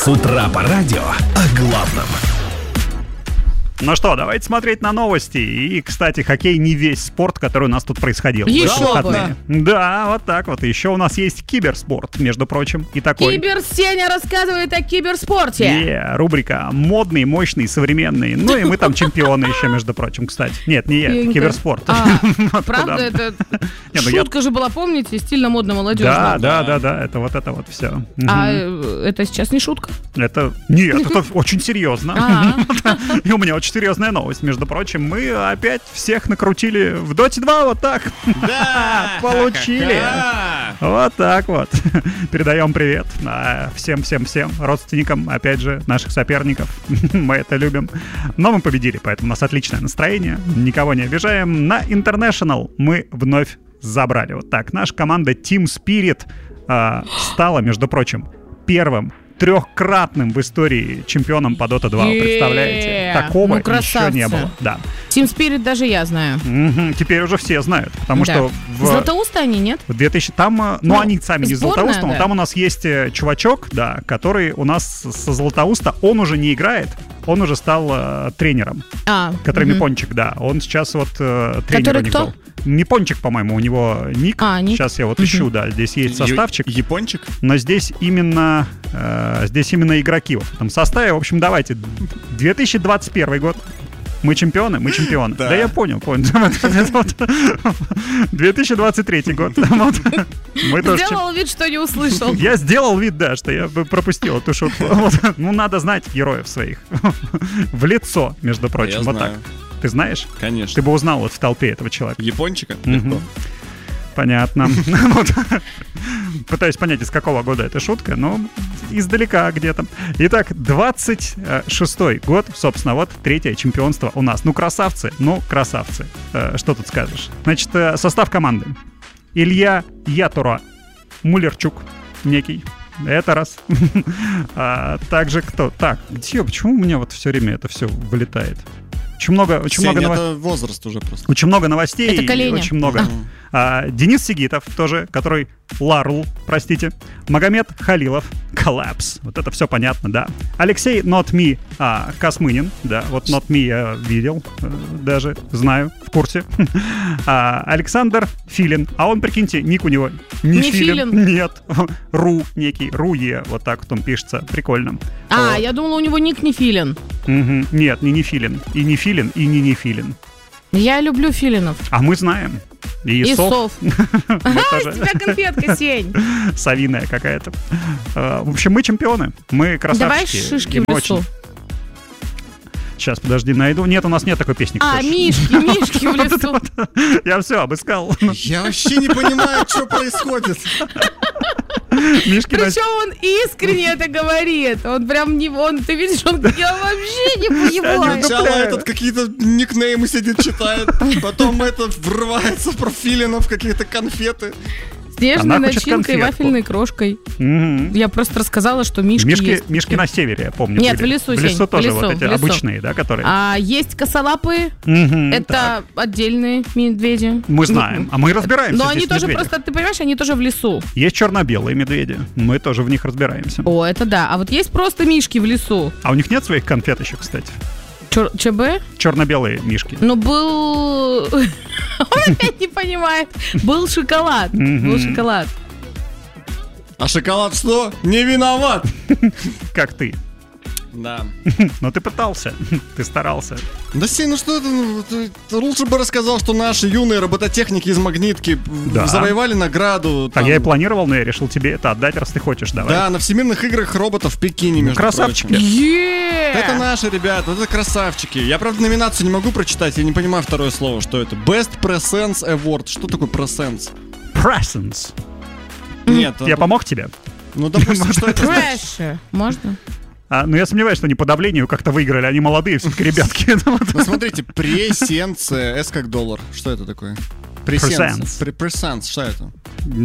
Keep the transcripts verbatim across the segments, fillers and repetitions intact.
С утра по радио о главном. Ну что, давайте смотреть на новости. И, кстати, хоккей не весь спорт, который у нас тут происходил. Еще бы. Да, вот так вот. Еще у нас есть киберспорт, между прочим. И такой... Киберсеня рассказывает о киберспорте. Yeah, рубрика «Модный, мощный, современный». Ну и мы там чемпионы еще, между прочим, кстати. Нет, не я, киберспорт. А, правда, это шутка же была, помните, стильно-модно-молодежная. Да, да, да, да, это вот это вот все. А это сейчас не шутка? Это... Нет, это очень серьезно. И у меня очень серьезная новость, между прочим. Мы опять всех накрутили в Доте два вот так. Да! Получили. Вот так вот. Передаем привет всем-всем-всем родственникам, опять же, наших соперников. Мы это любим. Но мы победили, поэтому у нас отличное настроение. Никого не обижаем. На International мы вновь забрали. Вот так. Наша команда Team Spirit э, стала, между прочим, первым трехкратным в истории чемпионом по Дота два. Представляете? Такого ну, еще не было. Да. Team Spirit даже я знаю. Угу, теперь уже все знают, потому да. что в Златоуста они, нет? В двухтысячном там, ну, ну они сами не Златоуста, но да. там у нас есть чувачок, да, который у нас со Златоуста, он уже не играет, он уже стал э, тренером. А, который угу. Мипончик, да, он сейчас вот э, тренер который у них кто? был. Мипончик, по-моему, у него ник. А, ник. Сейчас я вот угу. ищу, да, здесь есть составчик. Ю- Япончик? Но здесь именно, э, здесь именно игроки в этом составе. В общем, давайте, две тысячи двадцать первый год. Мы чемпионы? Мы чемпионы. Да, да я понял, понял. две тысячи двадцать третий год. Сделал вид, что не услышал. Я сделал вид, да, что я пропустил эту шутку. Ну, надо знать героев своих. В лицо, между прочим, вот так. Ты знаешь? Конечно. Ты бы узнал вот в толпе этого человека. Япончика? Легко. Понятно. Пытаюсь понять, из какого года эта шутка, но издалека где-то. Итак, двадцать шестой год, собственно, вот третье чемпионство у нас. Ну, красавцы, ну, красавцы. Что тут скажешь? Значит, состав команды. Илья Ятура Мулерчук некий. Это раз. А также кто? Так, где? Почему у меня вот все время это все вылетает? Очень много, очень Сень, много это новостей. возраст уже просто. Очень много новостей. Это колени. Очень много. А, Денис Сигитов тоже, который Ларл, простите. Магомед Халилов, Collapse. Вот это все понятно, да. Алексей Not Me а, Космынин, да, вот Not Me я видел, даже знаю, в курсе. а, Александр Филин, а он, прикиньте, ник у него не, не Филин. Филин. Нет, Ру некий, Руе, вот так вот он пишется, прикольно. А, вот. Я думала, у него ник не Филин. Угу. Нет, не не Филин, и не Филин, и не не Филин. Я люблю филинов. А мы знаем. И, и сов. Ага, с тебя конфетка, Сень. Совиная какая-то. В общем, мы чемпионы. Мы красавчики. Давай шишки в лесу. Сейчас, подожди, найду. Нет, у нас нет такой песни. А, мишки, мишки в лесу. Я все обыскал. Я вообще не понимаю, что происходит. Мишки Причем он искренне это говорит. Он прям не... Он, ты видишь, он я вообще не понимаю. Сначала этот какие-то никнеймы сидит, читает. Потом этот врывается про филинов, какие-то конфеты. Снежной начинкой, вафельной крошкой. Mm-hmm. Я просто рассказала, что мишки, мишки есть. Мишки на севере, я помню. Нет, были. в лесу, в Сень, лесу тоже в лесу, вот эти в лесу. обычные, да, которые. А есть косолапые. Mm-hmm, это так. отдельные медведи. Мы знаем, а мы разбираемся. Но они тоже медведях. просто, ты понимаешь, они тоже в лесу. Есть черно-белые медведи, мы тоже в них разбираемся. О, это да. А вот есть просто мишки в лесу. А у них нет своих конфет еще, кстати? Чер- ЧБ? Черно-белые мишки. Ну, был... Он опять не понимает. Был шоколад. Был шоколад. А шоколад что? Не виноват. Как ты. Да. Но ты пытался, ты старался. Да, Сень, ну что это? Ну, ты, ты лучше бы рассказал, что наши юные робототехники из Магнитки да. завоевали награду. Так я и планировал, но я решил тебе это отдать, раз ты хочешь, давай. Да, на Всемирных играх роботов в Пекине, между красавчики. прочим. Yeah! Это наши ребята, это красавчики. Я, правда, номинацию не могу прочитать, я не понимаю второе слово, что это. Best Presence Award. Что такое Presence? Presence. Нет. Я помог тебе? Ну, допустим, что это значит? Pressure. Можно? А, ну, я сомневаюсь, что они по давлению как-то выиграли. Они молодые все-таки ребятки. Ну, смотрите, пресенция. S как доллар. Что это такое? Пресенс. Пресенс. Что это?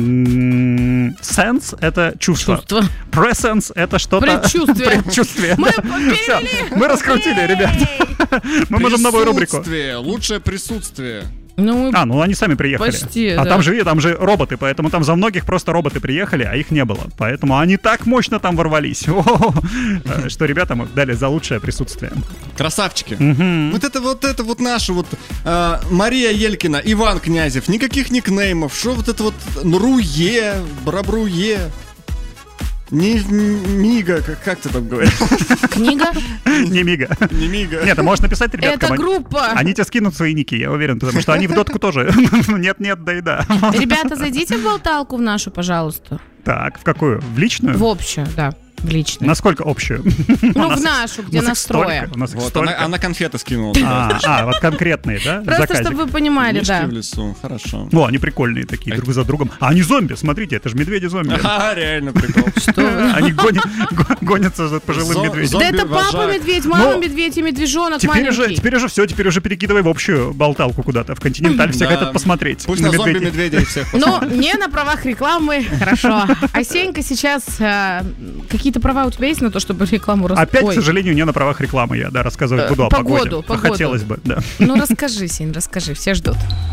Sense — это чувство. Чувство. Presence — это что-то... Предчувствие. Предчувствие. Мы Все, мы раскрутили, ребят. Мы можем новую рубрику. Присутствие. Лучшее присутствие. Ну, А, ну они сами приехали. Почти, а да. там же, там же роботы, поэтому там за многих просто роботы приехали, а их не было. Поэтому они так мощно там ворвались. О-о-о. Что ребятам их дали за лучшее присутствие. Красавчики. Мгм. Вот это вот это вот наши вот э, Мария Елькина, Иван Князев, никаких никнеймов. Что вот это вот Нруе, Брабруе, не Мига, как, как ты там говоришь? книга. Не мига. Не Мига. Нет, а можешь написать Это ребяткам. они- группа. Они тебе скинут свои ники, я уверен, потому что они в дотку тоже. Нет-нет, да и да. Ребята, зайдите в болталку в нашу, пожалуйста. Так, в какую? В личную? В общую, да. В личную. Насколько общую? Ну, в нашу, где У нас их настроя. столько, У нас их Вот, столько. она, она конфеты скинула. А, а, вот конкретные, да? Просто, Заказик. чтобы вы понимали, Мишки да. в лесу, хорошо. О, они прикольные такие, друг за другом. А они зомби, смотрите, это же медведи-зомби. А, реально прикол. Они гони- го- гонятся за пожилым Зо- медведем. Да это Зомби-вожак. папа медведь, мама Ну, медведь и медвежонок Теперь уже, маленький. теперь уже все, теперь уже перекидывай в общую болталку куда-то, в континенталь. Все Да. хотят посмотреть. Пусть на на медведей. зомби-медведей всех Но посмотрят. не на правах рекламы. Хорошо. А Сенька сейчас... э, какие-то права у тебя есть на то, чтобы рекламу рас... Опять, Ой, к сожалению, не на правах рекламы я, да, рассказывать Э, буду о погоду, погоде. погоду. Хотелось бы, да. Ну расскажи, Сень, расскажи. Все ждут.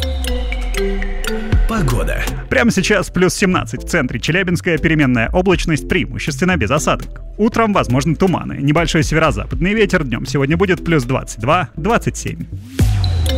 Погода. Прямо сейчас плюс семнадцать в центре. Челябинская переменная облачность преимущественно без осадок. Утром возможны туманы. Небольшой северо-западный ветер. Днем сегодня будет плюс двадцать два - двадцать семь.